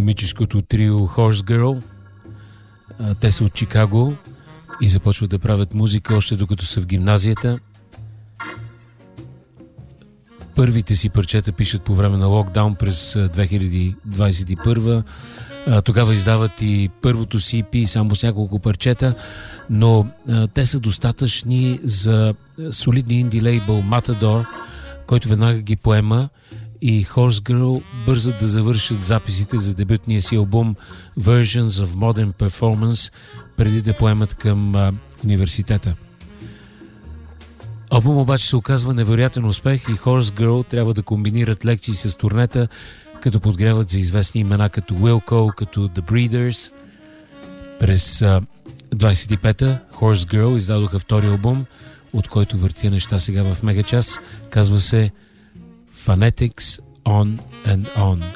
комическото трио Horse Girl. Те са от Чикаго и започват да правят музика още докато са в гимназията. Първите си парчета пишат по време на локдаун през 2021. Тогава издават и първото си EP само с няколко парчета, но те са достатъчни за солидния инди лейбъл Matador, който веднага ги поема, и Horse Girl бързат да завършат записите за дебютния си албум Versions of Modern Performance преди да поемат към университета. Албум обаче се оказва невероятен успех и Horse Girl трябва да комбинират лекции с турнета, като подгряват за известни имена като Wilco, като The Breeders. През 25-та Horse Girl издадоха втори албум, от който въртя неща сега в мегачас. Казва се Phonetics On and On.